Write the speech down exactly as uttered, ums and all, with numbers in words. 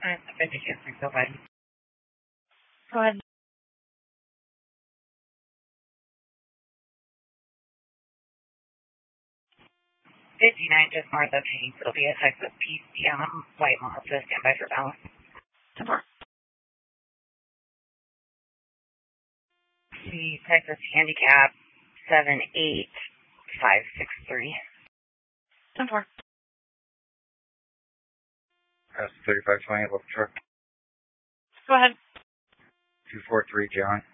I'm fifty Springfield, bud. Go ahead. fifty-nine just north of Hayes. It'll be a Texas P C on White Mazda. Stand by for balance. ten four. The Texas Handicap seven eight five six three. ten four. That's thirty-five twenty, left truck. Go ahead. two four three, John.